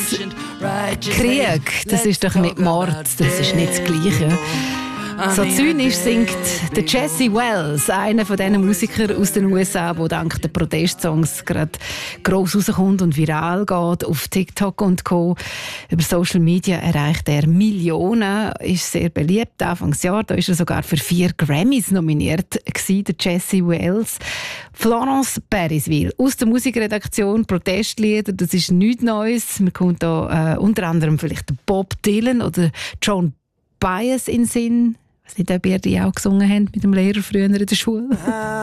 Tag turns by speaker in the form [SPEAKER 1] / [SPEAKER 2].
[SPEAKER 1] Krieg, das ist doch nicht Mord, das ist nicht das Gleiche. So zynisch singt der Jesse Wells, einer von diesen Musikern aus den USA, der dank der Protestsongs gerade gross rauskommt und viral geht auf TikTok und Co. Über Social Media erreicht er Millionen, ist sehr beliebt. Anfangsjahr, da ist er sogar für 4 Grammys nominiert gewesen, der Jesse Wells. Florence Parisville aus der Musikredaktion Protestlieder, das ist nichts Neues. Man kommt da unter anderem vielleicht Bob Dylan oder John Baez in Sinn. Ich weiß nicht, ob ihr die auch gesungen habt mit dem Lehrer früher in der Schule.